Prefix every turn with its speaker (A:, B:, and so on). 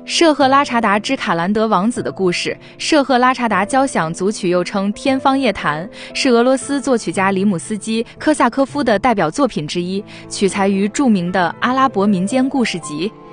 A: 舍赫拉查达之卡兰德王子的故事。舍赫拉查达交响组曲又称天方夜谭，是俄罗斯作曲家里姆斯基科萨科夫的代表作品之一，取材于著名的阿拉伯民间故事集。